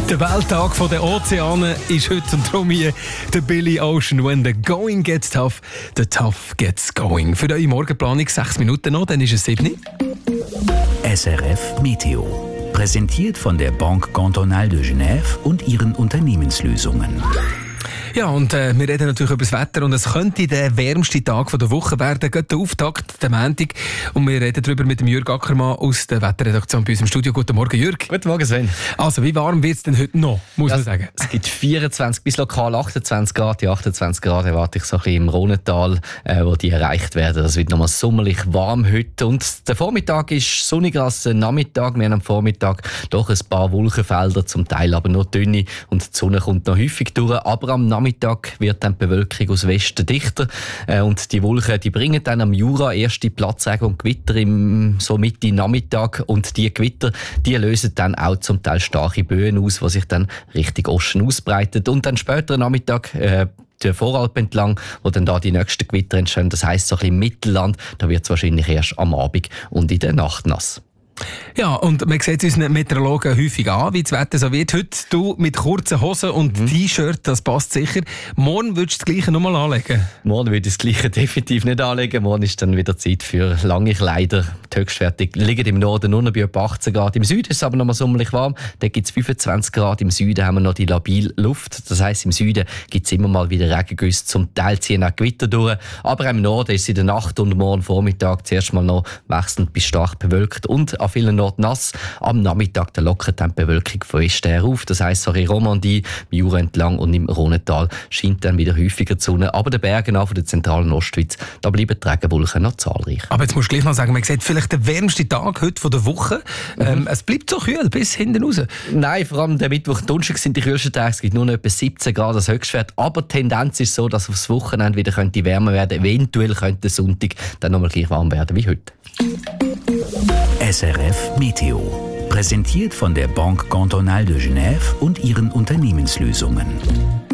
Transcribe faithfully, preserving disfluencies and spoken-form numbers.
Der Welttag der Ozeane ist heute und darum hier der Billy Ocean. When the going gets tough, the tough gets going. Für eure Morgenplanung sechs Minuten noch, dann ist es sieben. S R F Meteo. Präsentiert von der Banque Cantonale de Genève und ihren Unternehmenslösungen. Ja, und äh, wir reden natürlich über das Wetter und es könnte der wärmste Tag der Woche werden, gerade der Auftakt, der Montag. Und wir reden darüber mit dem Jürg Ackermann aus der Wetterredaktion bei uns im Studio. Guten Morgen, Jürg. Guten Morgen, Sven. Also, wie warm wird es denn heute noch, muss ja, man sagen? Es gibt vierundzwanzig bis lokal achtundzwanzig Grad. Die achtundzwanzig Grad erwarte ich so ein bisschen im Rhonental, äh, wo die erreicht werden. Es wird nochmal sommerlich warm heute. Und der Vormittag ist sonniger als der Nachmittag. Wir haben am Vormittag doch ein paar Wolkenfelder, zum Teil aber nur dünne. Und die Sonne kommt noch häufig durch. Aber am Nachmittag wird dann die Bewölkung aus Westen dichter. Äh, und die Wolken, die bringen dann am Jura erste Platzregen und Gewitter im so Mitte Nachmittag. Und die Gewitter, die lösen dann auch zum Teil starke Böen aus, die sich dann Richtung Osten ausbreitet. Und dann später am Nachmittag äh, der Voralp entlang, wo dann da die nächsten Gewitter entstehen. Das heisst, so ein bisschen im Mittelland, da wird es wahrscheinlich erst am Abend und in der Nacht nass. Ja, und man sieht es unseren Meteorologen häufig an, wie das Wetter so wird. Heute du mit kurzen Hosen und mhm. T-Shirt, das passt sicher. Morgen würdest du das Gleiche nochmal anlegen? Morgen würde ich das Gleiche definitiv nicht anlegen. Morgen ist dann wieder Zeit für lange Kleider. Die Höchstwerte liegen im Norden nur noch bei etwa achtzehn Grad. Im Süden ist es aber noch mal sommerlich warm. Da gibt es fünfundzwanzig Grad. Im Süden haben wir noch die labile Luft. Das heisst, im Süden gibt es immer mal wieder Regengüsse. Zum Teil ziehen auch Gewitter durch. Aber im Norden ist es in der Nacht und morgen Vormittag zuerst mal noch wechselnd bis stark bewölkt und an vielen Orten nass. Am Nachmittag da lockert dann die Bewölkung von Westen her auf. Das heisst, so in Romandie, im Jura entlang und im Rhonental scheint dann wieder häufiger die Sonne. Aber den Bergen auch von der zentralen Ostschweiz, da bleiben die Regenwolken noch zahlreich. Aber jetzt musst du gleich noch sagen, man sieht vielleicht der wärmste Tag heute von der Woche. Mhm. Ähm, es bleibt so kühl bis hinten raus. Nein, vor allem der Mittwoch und Donnerstag sind die kühlsten Tage. Es gibt nur noch etwa siebzehn Grad als Höchstwert. Aber die Tendenz ist so, dass aufs Wochenende wieder könnte wärmer werden. Eventuell könnte der Sonntag dann nochmal gleich warm werden wie heute. S R F Meteo. Präsentiert von der Banque Cantonale de Genève und ihren Unternehmenslösungen.